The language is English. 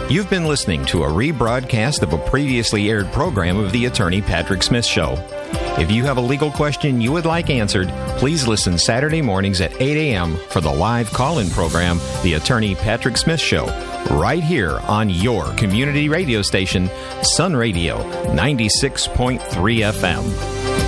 You've been listening to a rebroadcast of a previously aired program of The Attorney Patrick Smith Show. If you have a legal question you would like answered, please listen Saturday mornings at 8 a.m. for the live call-in program, The Attorney Patrick Smith Show, right here on your community radio station, Sun Radio 96.3 FM.